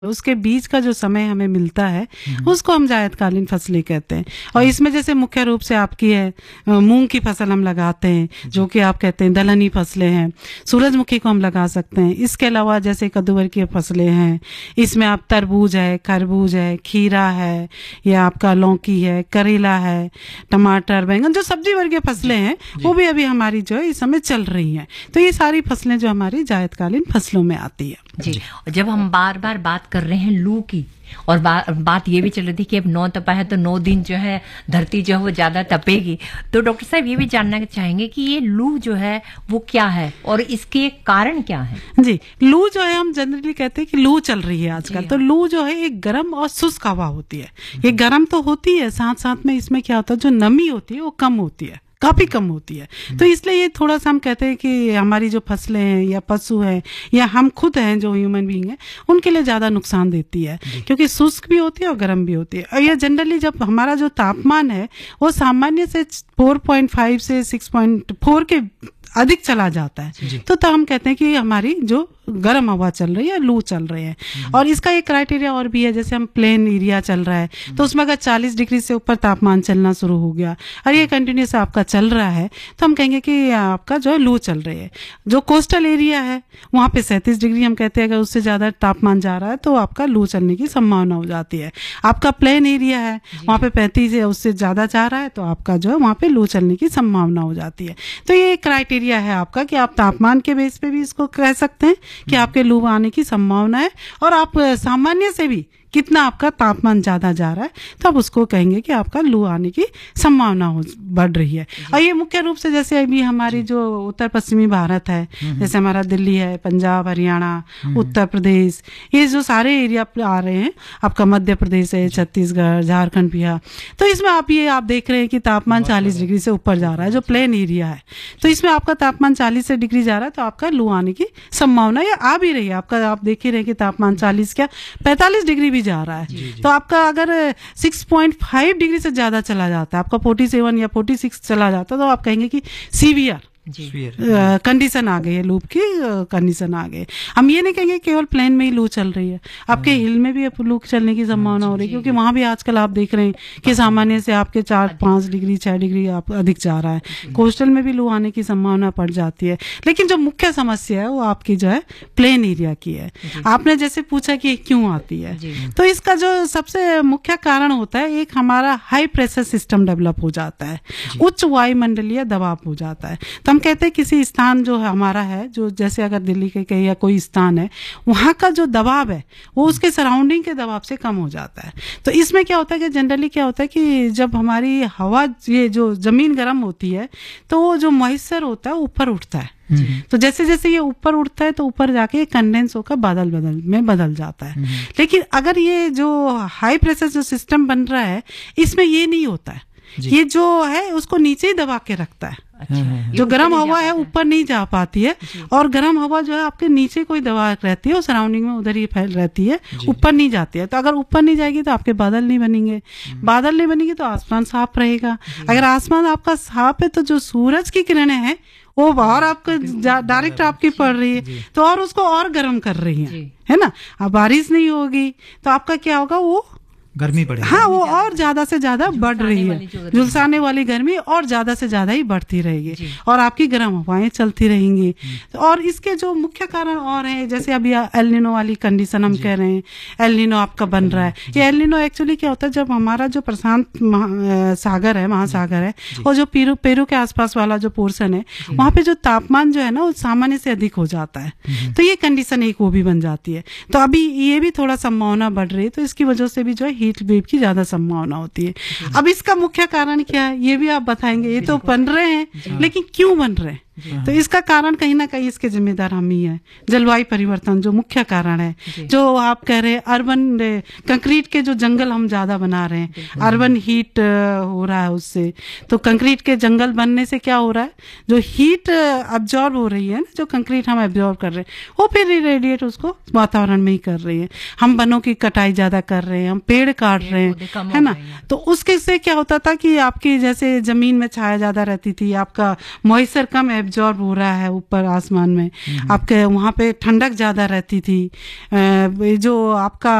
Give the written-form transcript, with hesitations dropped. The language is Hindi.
उसके बीच का जो समय हमें मिलता है उसको हम जायदकालीन फसलें कहते हैं। और इसमें जैसे मुख्य रूप से आपकी है मूंग की फसल हम लगाते हैं, जो कि आप कहते हैं दलहनी फसलें हैं। सूरजमुखी को हम लगा सकते हैं। इसके अलावा जैसे कद्दूवर की फसलें हैं, इसमें आप तरबूज है, खरबूज है, खीरा है, या आपका लौकी है, करेला है, टमाटर, बैंगन, जो सब्जी वर्गीय फसलें हैं वो भी अभी हमारी जो है इस समय चल रही हैं। तो ये सारी फसलें जो हमारी जायदकालीन फसलों में आती है। जी, जब हम बार बार बात कर रहे हैं लू की, और बात ये भी चल रही थी कि अब 9 तपा है तो 9 दिन जो है धरती जो है वो ज्यादा तपेगी, तो डॉक्टर साहब ये भी जानना चाहेंगे कि ये लू जो है वो क्या है और इसके कारण क्या है? जी, लू जो है हम जनरली कहते हैं कि लू चल रही है आजकल। तो लू जो है एक गर्म और शुष्क हवा होती है। ये गर्म तो होती है, साथ साथ में इसमें क्या होता है, जो नमी होती है वो कम होती है, काफी कम होती है। तो इसलिए ये थोड़ा सा हम कहते हैं कि हमारी जो फसलें हैं या पशु हैं या हम खुद हैं जो ह्यूमन बीइंग है, उनके लिए ज्यादा नुकसान देती है, क्योंकि शुष्क भी होती है और गर्म भी होती है। और ये जनरली जब हमारा जो तापमान है वो सामान्य से 4.5 से 6.4 के अधिक चला जाता है, तो हम कहते हैं कि हमारी जो गर्म हवा चल रही है, लू चल रही है। और इसका एक क्राइटेरिया और भी है, जैसे हम प्लेन एरिया चल रहा है तो उसमें अगर 40 डिग्री से ऊपर तापमान चलना शुरू हो गया और ये कंटिन्यूस आपका चल रहा है, तो हम कहेंगे कि आपका जो है लू चल रही है। जो कोस्टल एरिया है वहां पे 37 डिग्री हम कहते हैं, अगर उससे ज्यादा तापमान जा रहा है तो आपका लू चलने की संभावना हो जाती है। आपका प्लेन एरिया है वहां पे 35 या उससे ज्यादा जा रहा है तो आपका जो है वहां पे लू चलने की संभावना हो जाती है। तो ये एक क्राइटेरिया है आपका कि आप तापमान के बेस पे भी इसको कह सकते हैं कि आपके लू आने की संभावना है, और आप सामान्य से भी कितना आपका तापमान ज्यादा जा रहा है तो आप उसको कहेंगे कि आपका लू आने की संभावना बढ़ रही है। और ये मुख्य रूप से जैसे अभी हमारी जो उत्तर पश्चिमी भारत है, जैसे हमारा दिल्ली है, पंजाब, हरियाणा, उत्तर प्रदेश, ये जो सारे एरिया आ रहे हैं, आपका मध्य प्रदेश है, छत्तीसगढ़, झारखंड, बिहार, तो इसमें आप देख रहे हैं कि तापमान 40 डिग्री से ऊपर जा रहा है, जो प्लेन एरिया है। तो इसमें आपका तापमान 40 डिग्री जा रहा है तो आपका लू आने की संभावना या आ भी रही है। आपका आप देख ही रहे कि तापमान 40 क्या 45 डिग्री भी जा रहा है। तो आपका अगर 6.5 डिग्री से ज्यादा चला जाता है, आपका 47 या 46 चला जाता है, तो आप कहेंगे कि सीवियर कंडीशन आ गई है, लू की कंडीशन आ गई। हम ये नहीं कहेंगे केवल प्लेन में ही लू चल रही है, आपके हिल में भी लू चलने की संभावना हो रही है, क्योंकि वहां भी आजकल आप देख रहे हैं कि सामान्य से आपके 4-5 डिग्री 6 डिग्री आप अधिक जा रहा है। कोस्टल में भी लू आने की संभावना पड़ जाती है। लेकिन जो मुख्य समस्या है वो आपकी जो है प्लेन एरिया की है। आपने जैसे पूछा कि क्यों आती है, तो इसका जो सबसे मुख्य कारण होता है, एक हमारा हाई प्रेशर सिस्टम डेवलप हो जाता है, उच्च वायुमंडलीय दबाव हो जाता है। तो हम कहते हैं किसी स्थान जो हमारा है, जो जैसे अगर दिल्ली के कहीं या कोई स्थान है, वहां का जो दबाव है वो उसके सराउंडिंग के दबाव से कम हो जाता है। तो इसमें क्या होता है कि जनरली क्या होता है कि जब हमारी हवा, ये जो जमीन गर्म होती है, तो वो जो मॉइस्चर होता है ऊपर उठता है। तो जैसे जैसे ये ऊपर उठता है तो ऊपर जाके कंडेंस होकर बादल में बदल जाता है। लेकिन अगर ये जो हाई प्रेशर जो सिस्टम बन रहा है, इसमें ये नहीं होता है। ये जो है उसको नीचे ही दबा के रखता है। जो गर्म हवा है ऊपर नहीं जा पाती है, और गर्म हवा जो है आपके नीचे कोई दबा रहती है और सराउंडिंग में उधर ही फैल रहती है, ऊपर नहीं जाती है। तो अगर ऊपर नहीं जाएगी तो आपके बादल नहीं बनेंगे, बादल नहीं बनेंगे तो आसमान साफ रहेगा। अगर आसमान आपका साफ है तो जो सूरज की किरणें हैं वो बाहर आपको डायरेक्ट आपकी पड़ रही है, तो और उसको और गर्म कर रही है ना। अब बारिश नहीं होगी तो आपका क्या होगा, वो गर्मी बढ़ेगी। हाँ, वो और ज्यादा से ज्यादा बढ़ रही है, झुलसाने वाली गर्मी और ज्यादा से ज्यादा ही बढ़ती रहेगी, और आपकी गर्म हवाएं चलती रहेंगी। और इसके जो मुख्य कारण और हैं, जैसे अभी एल नीनो वाली कंडीशन हम कह रहे हैं, एल नीनो आपका बन रहा है। ये एल नीनो एक्चुअली क्या होता है, जब हमारा जो प्रशांत सागर है, महासागर है, और जो पेरू के आसपास वाला जो पोर्शन है, वहां पे जो तापमान जो है ना वो सामान्य से अधिक हो जाता है, तो ये कंडीशन एक वो भी बन जाती है। तो अभी ये भी थोड़ा संभावना बढ़ रही है, तो इसकी वजह से भी जो है हीट वेव की ज्यादा संभावना होती है। अब इसका मुख्य कारण क्या है ये भी आप बताएंगे। ये तो बन रहे हैं, लेकिन क्यों बन रहे हैं? तो इसका कारण कहीं ना कहीं इसके जिम्मेदार हम ही हैं। जलवायु परिवर्तन जो मुख्य कारण है, जो आप कह रहे हैं अर्बन कंक्रीट के जो जंगल हम ज्यादा बना रहे हैं, अर्बन हीट हो रहा है उससे। तो कंक्रीट के जंगल बनने से क्या हो रहा है, जो हीट अब्जॉर्ब हो रही है ना, जो कंक्रीट हम अब्जॉर्ब कर रहे हैं, वो फिर रेडिएट उसको वातावरण में ही कर रही है। हम वनों की कटाई ज्यादा कर रहे हैं, हम पेड़ काट रहे हैं, है ना। तो उसके से क्या होता था कि आपकी जैसे जमीन में छाया ज्यादा रहती थी, आपका मॉइस्चर कम एब्जॉर्ब हो रहा है ऊपर आसमान में, आपके वहाँ पे ठंडक ज्यादा रहती थी, जो आपका